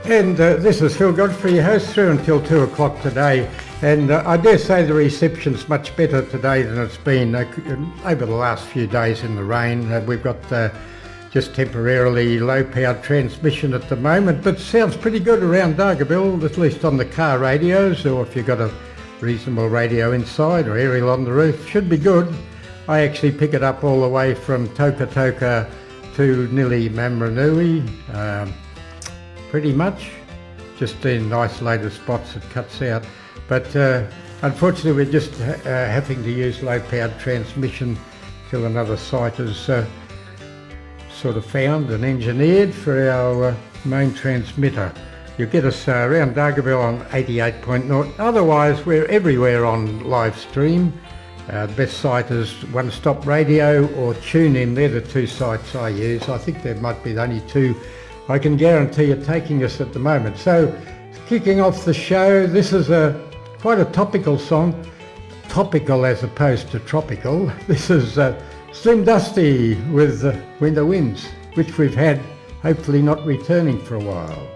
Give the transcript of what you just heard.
And this is Phil Godfrey, your host, through until 2 o'clock today. And I dare say the reception's much better today than it's been over the last few days in the rain. We've got just temporarily low-powered transmission at the moment, but sounds pretty good around Dargaville, at least on the car radios, or if you've got a reasonable radio inside or aerial on the roof, should be good. I actually pick it up all the way from Toka Toka to nearly Mamranui, pretty much. Just in isolated spots it cuts out. But unfortunately we're just having to use low-powered transmission till another site is sort of found and engineered for our main transmitter. You'll get us around Dargaville on 88.0. Otherwise we're everywhere on live stream. The best site is One Stop Radio or TuneIn. They're the two sites I use. I think there might be the only two I can guarantee are taking us at the moment. So kicking off the show, this is quite a topical song. Topical as opposed to tropical. This is Slim Dusty with Winter Winds, which we've had hopefully not returning for a while.